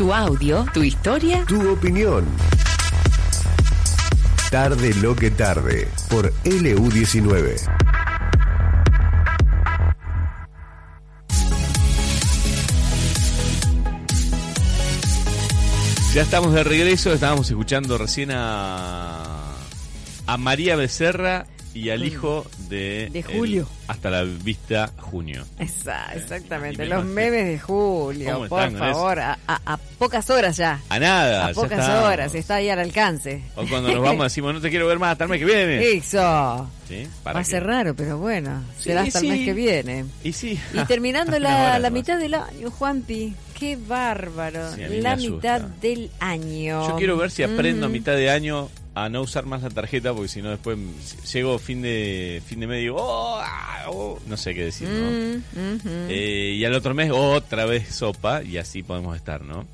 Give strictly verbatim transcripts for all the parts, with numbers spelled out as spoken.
Tu audio, tu historia, tu opinión. Tarde lo que tarde, por L U diecinueve. Ya estamos de regreso, estábamos escuchando recién a, a María Becerra y al hijo de... De Julio. El, hasta la vista, junio. Esa, exactamente, ¿Eh? los memes de Julio, por están, favor, a, a, a pocas horas ya. A nada, A pocas horas, está ahí al alcance. O cuando nos vamos decimos, no te quiero ver más hasta el mes que viene. Eso. ¿Sí? Va a ser raro, pero bueno, Sí, será hasta sí. el mes que viene. Y sí. Y terminando Una la, hora la más. mitad del año, Juanpi, qué bárbaro. Sí, a mí me la asusta. mitad del año. Yo quiero ver si aprendo a Mm. mitad de año a no usar más la tarjeta, porque si no después llego fin de fin de mes y digo, oh, ah, oh, no sé qué decir, ¿no? Mm, ujú. Eh, y al otro mes otra vez sopa y así podemos estar, ¿no?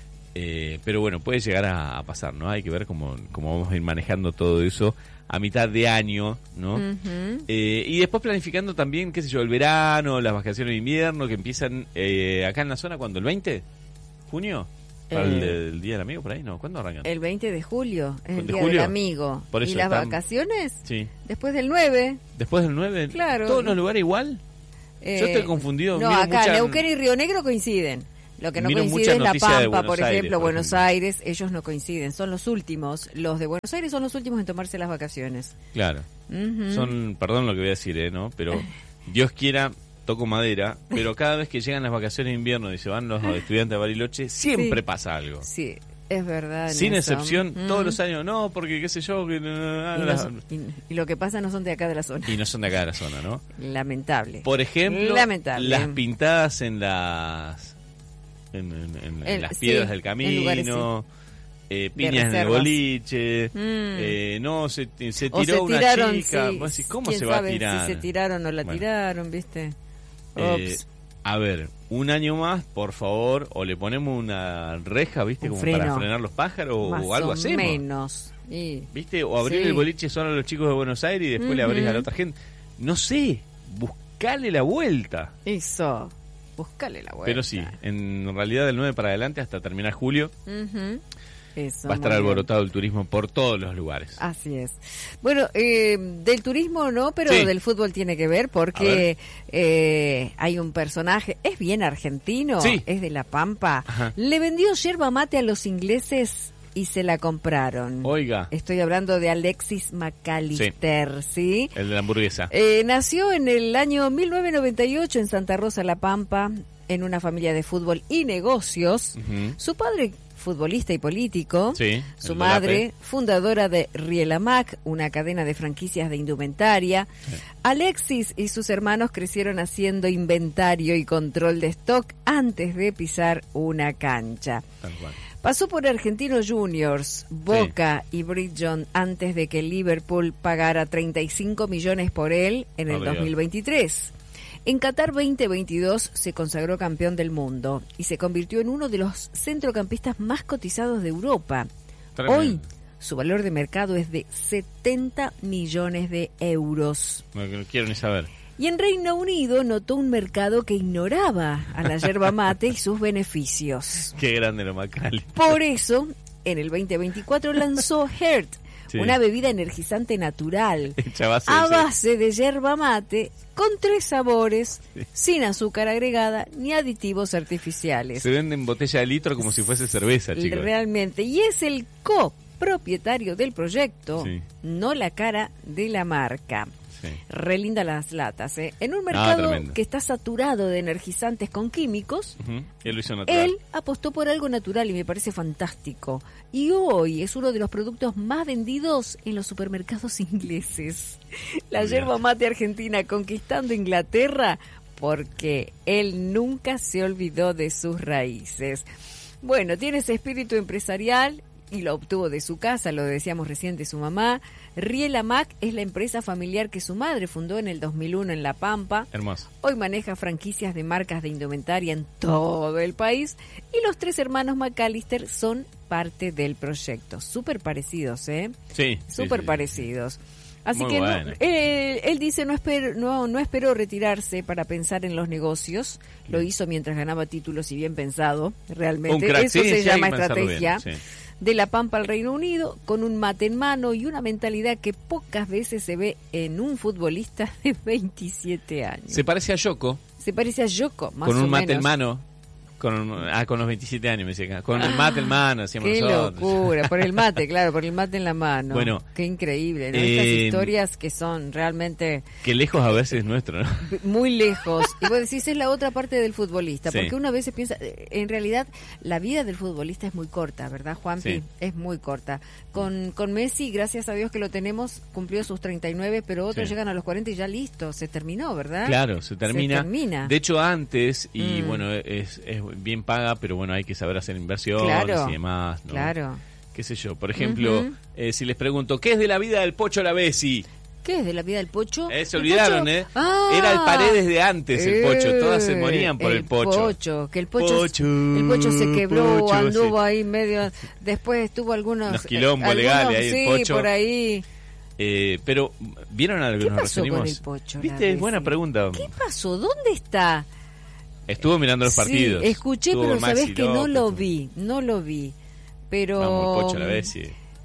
Eh, pero bueno, puede llegar a, a pasar, ¿no? Hay que ver cómo, cómo vamos a ir manejando todo eso a mitad de año, ¿no? Ujú. Eh, y después planificando también, qué sé yo, el verano, las vacaciones de invierno que empiezan eh, acá en la zona, ¿cuándo? ¿El veinte? ¿Junio? ¿Para el, Eh, el Día del Amigo por ahí? No, ¿cuándo arrancan? El veinte de julio, es el ¿De día julio? del amigo. Por eso ¿Y las están- vacaciones? Sí. Después del nueve. ¿Después del nueve? Claro. ¿Todos los lugares igual? eh, Yo estoy confundido. No, miro acá mucha- Neuquén y Río Negro coinciden. Lo que no Miro coincide mucha es La noticia de Pampa, Buenos por Aires, ejemplo, por Buenos ejemplo. Aires, ellos no coinciden, son los últimos. Los de Buenos Aires son los últimos en tomarse las vacaciones. Claro. Ujú. Son, perdón lo que voy a decir, ¿eh? ¿no? Pero Dios quiera, toco madera, pero cada vez que llegan las vacaciones de invierno y se van los estudiantes de Bariloche, siempre Sí. pasa algo. Sí, es verdad. en Sin eso. excepción, Mm. todos los años, no, porque qué sé yo, que... no, Y, no, no no, son- y- y lo que pasa no son de acá de la zona. y no son de acá de la zona, ¿no? Lamentable. Por ejemplo, Lamentable. las pintadas en las en, en- en- en El- las sí, piedras del en lugares, camino, eh, piñas en el reservas. boliche, Mm. eh, no, se, se O tiró se una tiraron, chica, sí, vos decís, ¿cómo quién se va a sabe tirar? si se tiraron o la Bueno. tiraron, ¿viste? Eh, Ops. a ver, un año más, por favor, o le ponemos una reja, ¿viste? Un Como freno. para frenar los pájaros Más o algo o hacemos. menos. Y- ¿Viste? O abrir Sí. el boliche solo a los chicos de Buenos Aires y después le abrís a la Ujú. otra gente. No sé, buscale la vuelta. Eso. Buscale la vuelta. Pero sí, en realidad del nueve para adelante hasta terminar julio Ujú. Eso, va a estar muy bien. alborotado el turismo por todos los lugares. Así es. Bueno, eh, del turismo no, pero Sí. del fútbol tiene que ver porque eh, hay un personaje, es bien argentino, Sí. es de La Pampa, Ajá. le vendió yerba mate a los ingleses y se la compraron. Oiga, Estoy hablando de Alexis McAllister, ¿sí? el de la hamburguesa. Eh, nació en el año mil novecientos noventa y ocho en Santa Rosa, La Pampa, en una familia de fútbol y negocios. Ujú. Su padre, futbolista y político. Sí, Su el madre, Dolape. fundadora de Rielamac, una cadena de franquicias de indumentaria. Sí. Alexis y sus hermanos crecieron haciendo inventario y control de stock antes de pisar una cancha. Tal cual. Pasó por Argentinos Juniors, Boca y Bridgestone antes de que Liverpool pagara treinta y cinco millones por él en el Olvidate. dos mil veintitrés. En Qatar veinte veintidós se consagró campeón del mundo y se convirtió en uno de los centrocampistas más cotizados de Europa. Tremendo. Hoy su valor de mercado es de setenta millones de euros. No, no quiero ni saber. Y en Reino Unido notó un mercado que ignoraba a la yerba mate y sus beneficios. Qué grande lo Macali. Por eso, en el veinte veinticuatro lanzó Heart, Sí. una bebida energizante natural Hecha a base a de- base de yerba mate con tres sabores, sin azúcar agregada ni aditivos artificiales. Se vende en botella de litro como si fuese cerveza, chicos. Realmente, y es el copropietario del proyecto, Sí. no la cara de la marca. Sí. Re linda las latas, ¿eh? En un mercado tremendo. que está saturado de energizantes con químicos, Ujú. Él lo hizo natural. él apostó por algo natural y me parece fantástico. Y hoy es uno de los productos más vendidos en los supermercados ingleses. La Olvídate. yerba mate argentina conquistando Inglaterra porque él nunca se olvidó de sus raíces. Bueno, tiene ese espíritu empresarial y lo obtuvo de su casa, lo decíamos recién, de su mamá. Rielamac es la empresa familiar que su madre fundó en el dos mil uno en La Pampa. Hermoso. Hoy maneja franquicias de marcas de indumentaria en todo el país y los tres hermanos McAllister son parte del proyecto. Súper parecidos, ¿eh? Sí. sí, Súper sí, sí. parecidos. Así Muy que bueno. no, eh, él dice no espero, no, no esperó retirarse para pensar en los negocios, lo Bien. hizo mientras ganaba títulos y bien pensado, realmente. Un crack, Eso sí, se sí, llama hay que pensarlo estrategia. bien, sí. De La Pampa al Reino Unido, con un mate en mano y una mentalidad que pocas veces se ve en un futbolista de veintisiete años. Se parece a Yoko, Se parece a Yoko, más con o un mate menos. en mano. Con, ah, con los veintisiete años, me decía acá. Con el mate en mano, decíamos Qué nosotros. locura, por el mate, claro, por el mate en la mano. Bueno, qué increíble, ¿no? eh, Estas historias que son realmente Qué lejos a veces es nuestro, ¿no? muy lejos. Y vos decís, es la otra parte del futbolista, Sí. porque una vez se piensa, eh, en realidad la vida del futbolista es muy corta, ¿verdad, Juanpi? Sí. Es muy corta. Con, con Messi, gracias a Dios que lo tenemos, cumplió sus treinta y nueve, pero otros Sí. llegan a los cuarenta y ya listo, se terminó, ¿verdad? Claro, se termina. Se termina. De hecho, antes, y Mm. bueno, es, es bien paga, pero bueno, hay que saber hacer inversiones Claro, y demás, ¿no? claro. Qué sé yo, por ejemplo, Ujú. eh, si les pregunto, ¿qué es de la vida del Pocho Lavesi? ¿Qué es de la vida del Pocho? Eh, se ¿El olvidaron, Pocho? ¿eh? Ah, Era el Paredes de antes, el Pocho. Todas se eh, morían por el, Pocho. Que el Pocho, Pocho, el Pocho se quebró, Pocho, anduvo sí. ahí medio. Después tuvo algunos. Unos quilombos algunos, legales ahí, el sí, Pocho. por ahí. Eh, pero, ¿vieron a lo que ¿Qué nos pasó con referimos? el Pocho, ¿Viste? Lavesi? Buena pregunta. ¿Qué pasó? ¿Dónde está? Estuvo mirando los partidos. Sí, escuché, Estuvo pero Maxi sabés que no López, lo estuvo- vi. No lo vi. Pero. Vamos, el Pocho Lavesi.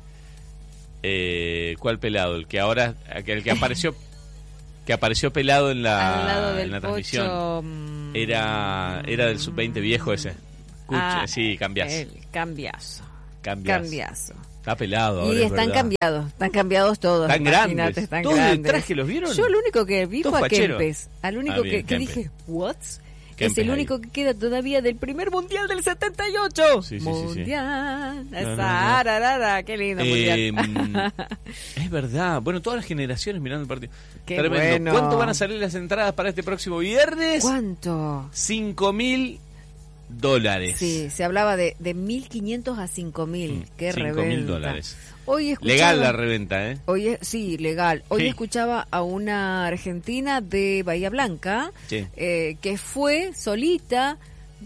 Eh, ¿Cuál pelado? El que ahora, el que apareció, que apareció pelado en la, Al lado del en la Pocho. transmisión. mm, Era, era del sub veinte viejo ese. Escucha, ah, sí, cambiazo. el cambiazo. Cambiazo. Cambiazo. Está pelado ahora, Y es están verdad. cambiados, están cambiados todos. Están imagínate, grandes. Están Todos de grandes. traje, ¿los vieron? Yo lo único que vi Todos fue a facheros. Kempes. Al único Ah, bien, que, que Kempes. dije, ¿what? Es Kempes el ahí. único que queda todavía del primer mundial del setenta y ocho. Sí, sí, sí, sí. mundial. No, Esa, no, no. ararara, qué lindo Eh, mundial. es verdad. Bueno, todas las generaciones mirando el partido. Qué Tremendo. bueno. ¿Cuánto van a salir las entradas para este próximo viernes? ¿Cuánto? Cinco mil dólares. Sí, se hablaba de, de mil quinientos a cinco mil. Mm, Qué cinco reventa. mil dólares. Hoy escuchaba, Legal la reventa, ¿eh? Hoy es- sí, legal. Hoy Sí. escuchaba a una argentina de Bahía Blanca Sí. eh, que fue solita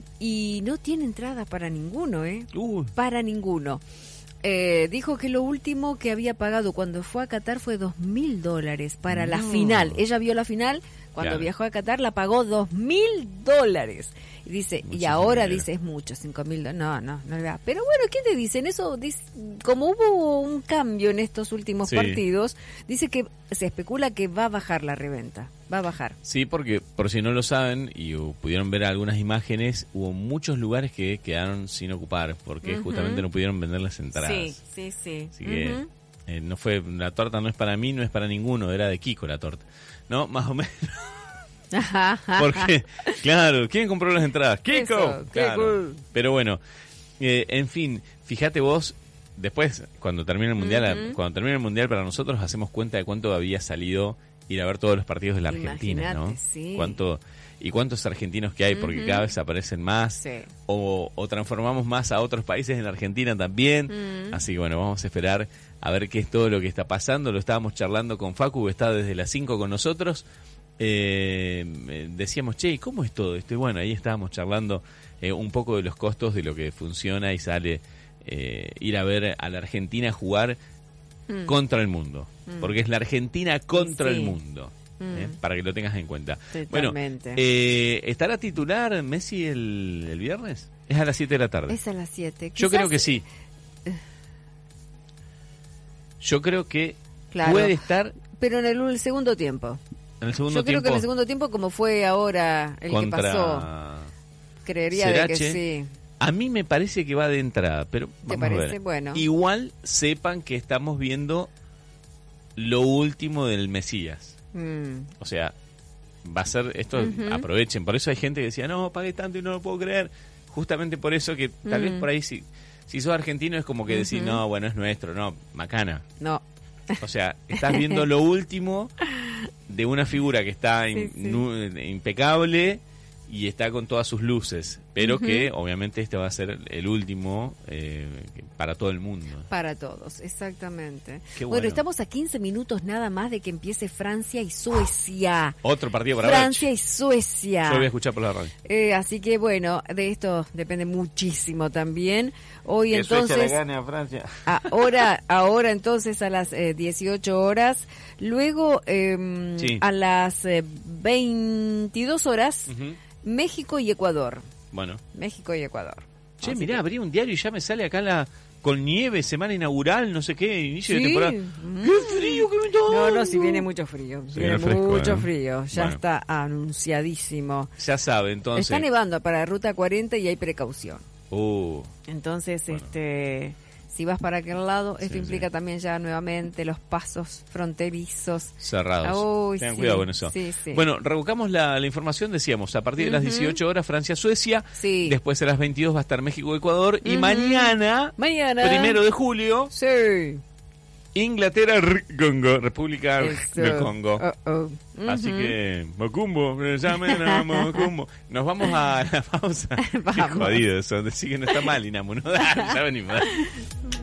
y no tiene entrada para ninguno, ¿eh? Uh, Para ninguno. Eh, dijo que lo último que había pagado cuando fue a Qatar fue dos mil dólares para la No. final. Ella vio la final, cuando Claro. viajó a Qatar la pagó dos mil dólares. Y dice, y Muchísimo ahora dinero. dice, es mucho, cinco mil dólares. No, no, no le da. Pero bueno, ¿qué te dicen? Eso, dice, como hubo un cambio en estos últimos Sí. partidos, dice que se especula que va a bajar la reventa. Va a bajar. sí, porque por si no lo saben y uh, pudieron ver algunas imágenes, hubo muchos lugares que quedaron sin ocupar porque Ujú. justamente no pudieron vender las entradas. Sí, sí, sí. Así que Ujú. eh, no fue, la torta no es para mí, no es para ninguno, era de Kiko la torta. No, más o menos. Ajá, ajá. Porque, claro, ¿quién compró las entradas? ¡Kiko! Eso, Claro. Kiko. Pero bueno, eh, en fin, fíjate vos, después, cuando termine el mundial, Ujú. cuando termine el mundial para nosotros hacemos cuenta de cuánto había salido ir a ver todos los partidos de la Argentina, ¿no? Imagínate, sí. Cuánto y cuántos argentinos que hay, porque Ujú. cada vez aparecen más, Sí. o, o transformamos más a otros países en la Argentina también. Mm. Así que bueno, vamos a esperar a ver qué es todo lo que está pasando. Lo estábamos charlando con Facu, que está desde las cinco con nosotros. Eh, eh, decíamos, che, ¿cómo es todo esto? Y bueno, ahí estábamos charlando eh, un poco de los costos, de lo que funciona y sale eh, ir a ver a la Argentina jugar Mm. contra el mundo. Mm. Porque es la Argentina contra Sí. el mundo. Mm. eh, para que lo tengas en cuenta. Totalmente. Bueno, eh, ¿estará titular Messi el, el viernes? Es a las siete de la tarde. Es a las siete. Yo Quizás- creo que sí. Yo creo que Claro. puede estar Pero en el, el segundo tiempo. en el segundo Yo creo tiempo que en el segundo tiempo, como fue ahora el contra... que pasó, creería de que Serache. sí. A mí me parece que va de entrada, pero ¿Te vamos a parece? ver. Bueno. Igual sepan que estamos viendo lo último del Mesías. Mm. O sea, va a ser esto, Ujú. aprovechen. Por eso hay gente que decía, no, pagué tanto y no lo puedo creer. Justamente por eso que tal vez Mm. por ahí si, si sos argentino es como que decís, Ujú. no, bueno, es nuestro, no, macana. No. O sea, estás viendo lo último de una figura que está in- Sí, sí. nu- impecable y está con todas sus luces, pero Ujú. que obviamente este va a ser el último eh, para todo el mundo. Para todos, exactamente. Qué bueno. bueno. estamos a quince minutos nada más de que empiece Francia y Suecia. Otro partido para Francia ver. y Suecia. Yo lo voy a escuchar por la radio. Eh, así que bueno, de esto depende muchísimo también. Hoy Que Suecia le entonces, gane a Francia. ahora, ahora entonces a las eh, dieciocho horas, luego eh, Sí. a las eh, veintidós horas, Ujú. México y Ecuador. Bueno. México y Ecuador. Che, Así mirá, que- abrí un diario y ya me sale acá la con nieve, semana inaugural, no sé qué, inicio de Sí. temporada. Mm. ¡Qué frío que me está No, dando! no, si viene mucho frío. Se viene viene fresco, mucho ¿eh? frío. Ya Bueno. está anunciadísimo. Ya sabe, entonces. Está nevando para Ruta cuarenta y hay precaución. Uh, Entonces, Bueno. este, si vas para aquel lado, esto Sí, implica sí. también ya nuevamente los pasos fronterizos. cerrados. Uy, Tengan sí, cuidado con eso. sí, sí. Bueno, revocamos la, la información, decíamos, a partir de las Ujú. dieciocho horas Francia-Suecia, Sí. después a las veintidós va a estar México-Ecuador y Ujú. mañana, Mañana. primero de julio, Sí. Inglaterra-Congo, República Eso. de Congo. Oh, oh. Así Ujú. que, Macumbo, me llamen a Macumbo. Nos vamos a la pausa. Qué Vamos. jodido eso, decir que no está mal, Inamu, no da, ya venimos. dale.